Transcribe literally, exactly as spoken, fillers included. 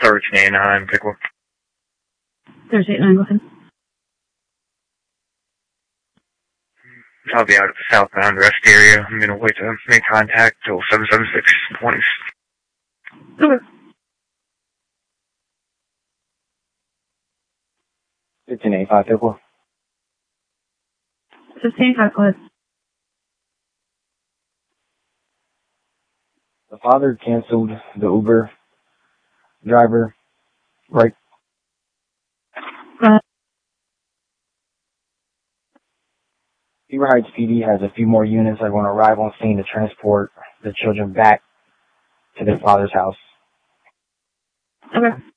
thirteen eighty-nine, Pickle. thirteen eighty-nine, go ahead. I'll be out at the southbound rest area. I'm gonna wait to make contact till seven seven six twenty. Okay. fifteen eighty-five, Pickle. fifteen eighty-five, go ahead. The father canceled the Uber driver, right? Go ahead. Beaver Heights P D has a few more units that are going to arrive on scene to transport the children back to their father's house. Okay.